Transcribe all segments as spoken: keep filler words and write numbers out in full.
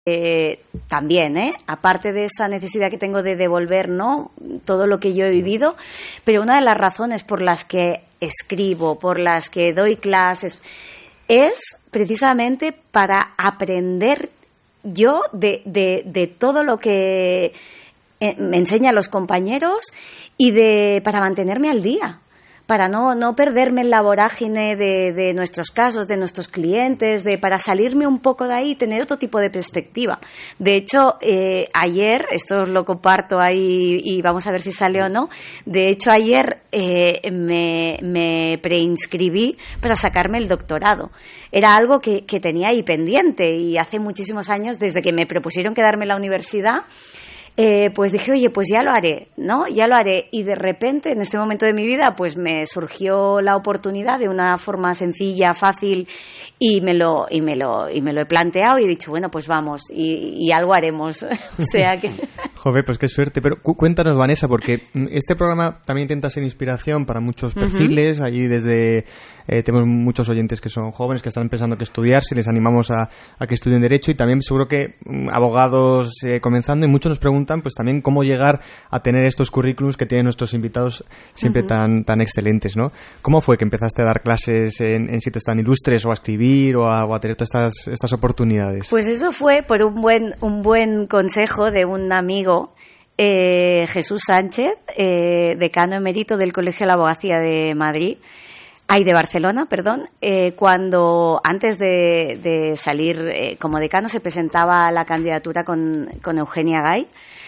Eh, también, ¿eh? Aparte de esa necesidad que tengo de devolver, ¿no?, todo lo que yo he vivido, pero una de las razones por las que escribo, por las que doy clases, es precisamente para aprender yo de, de, de todo lo que eh, me enseñan los compañeros y de para mantenerme al día, para no, no perderme en la vorágine de, de nuestros casos, de nuestros clientes, de para salirme un poco de ahí y tener otro tipo de perspectiva. De hecho, eh, ayer, esto os lo comparto ahí y vamos a ver si sale o no, de hecho ayer eh, me, me preinscribí para sacarme el doctorado. Era algo que, que tenía ahí pendiente y hace muchísimos años, desde que me propusieron quedarme en la universidad, Eh, pues dije, oye, pues ya lo haré, ¿no? Ya lo haré. Y de repente, en este momento de mi vida, pues me surgió la oportunidad de una forma sencilla, fácil, y me lo, y me lo, y me lo he planteado y he dicho, bueno, pues vamos, y, y algo haremos. O sea que... Joder, pues qué suerte. Pero cu- cuéntanos, Vanessa, porque este programa también intenta ser inspiración para muchos perfiles. Uh-huh. Allí desde... Eh, tenemos muchos oyentes que son jóvenes, que están empezando a estudiar, si les animamos a, a que estudien Derecho, y también seguro que um, abogados eh, comenzando, y muchos nos preguntan pues también cómo llegar a tener estos currículums que tienen nuestros invitados siempre uh-huh. tan, tan excelentes, ¿no? ¿Cómo fue que empezaste a dar clases en, en sitios tan ilustres, o a escribir, o a, o a tener todas estas, estas oportunidades? Pues eso fue por un buen, un buen consejo de un amigo, eh, Jesús Sánchez, eh, decano emérito del Colegio de la Abogacía de Madrid, Ay, de Barcelona, perdón, eh, cuando antes de, de salir eh, como decano se presentaba la candidatura con, con Eugenia Gay,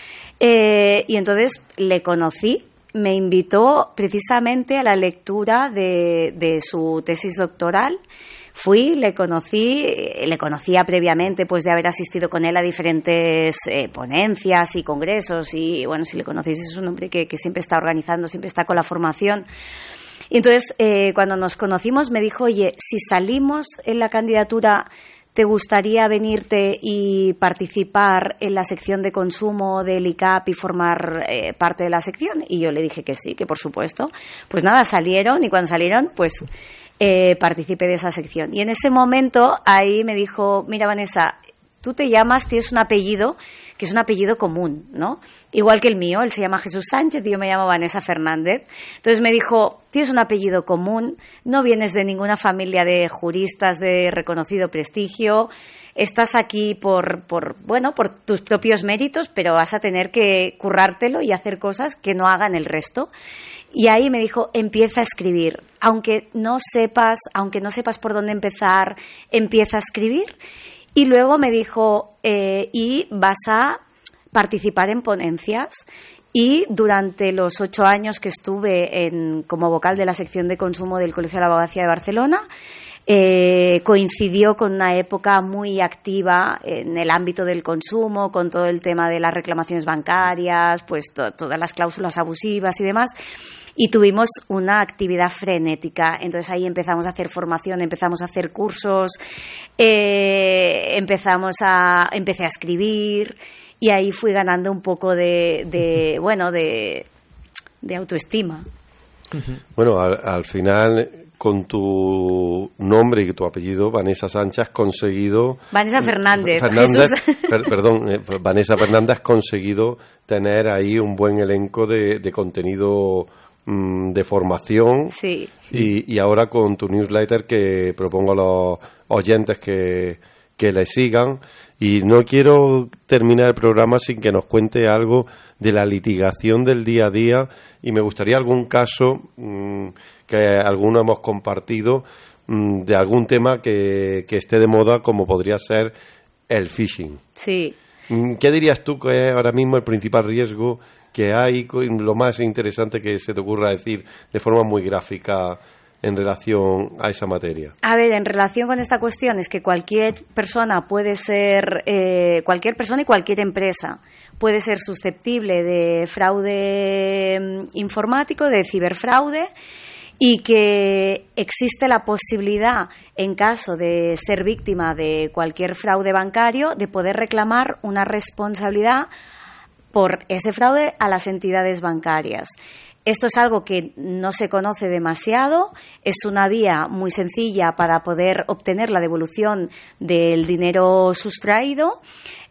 eh, y entonces le conocí, me invitó precisamente a la lectura de, de su tesis doctoral. Fui, le conocí, le conocía previamente pues de haber asistido con él a diferentes eh, ponencias y congresos, y bueno, si le conocéis, es un hombre que, que siempre está organizando, siempre está con la formación. Y entonces, eh, cuando nos conocimos, me dijo, oye, si salimos en la candidatura, ¿te gustaría venirte y participar en la sección de consumo del I C A P y formar eh, parte de la sección? Y yo le dije que sí, que por supuesto. Pues nada, salieron, y cuando salieron, pues eh, participé de esa sección. Y en ese momento, ahí me dijo, mira, Vanessa, tú te llamas, tienes un apellido que es un apellido común, ¿no? Igual que el mío, él se llama Jesús Sánchez y yo me llamo Vanessa Fernández. Entonces me dijo, tienes un apellido común, no vienes de ninguna familia de juristas de reconocido prestigio, estás aquí por, por, bueno, por tus propios méritos, pero vas a tener que currártelo y hacer cosas que no hagan el resto. Y ahí me dijo, empieza a escribir. Aunque no sepas, aunque no sepas por dónde empezar, empieza a escribir. Y luego me dijo, eh, y vas a participar en ponencias. Y durante los ocho años que estuve en, como vocal de la sección de consumo del Colegio de la Abogacía de Barcelona, eh, coincidió con una época muy activa en el ámbito del consumo, con todo el tema de las reclamaciones bancarias, pues to- todas las cláusulas abusivas y demás. Y tuvimos una actividad frenética. Entonces ahí empezamos a hacer formación, empezamos a hacer cursos, eh, empezamos a, empecé a escribir, y ahí fui ganando un poco de, de bueno, de, de autoestima. Bueno, al, al final, con tu nombre y tu apellido, Vanessa Sánchez, has conseguido... Vanessa Fernández. Fernández per, perdón, eh, Vanessa Fernández, has conseguido tener ahí un buen elenco de, de contenido de formación. Sí. Y, y ahora con tu newsletter, que propongo a los oyentes que, que le sigan. Y no quiero terminar el programa sin que nos cuente algo de la litigación del día a día, y me gustaría algún caso mmm, que alguno hemos compartido mmm, de algún tema que, que esté de moda, como podría ser el phishing. Sí. ¿Qué dirías tú que es ahora mismo el principal riesgo que hay, lo más interesante que se te ocurra decir de forma muy gráfica en relación a esa materia? A ver, en relación con esta cuestión, es que cualquier persona puede ser, eh, cualquier persona y cualquier empresa puede ser susceptible de fraude informático, de ciberfraude, y que existe la posibilidad, en caso de ser víctima de cualquier fraude bancario, de poder reclamar una responsabilidad por ese fraude a las entidades bancarias. Esto es algo que no se conoce demasiado, es una vía muy sencilla para poder obtener la devolución del dinero sustraído.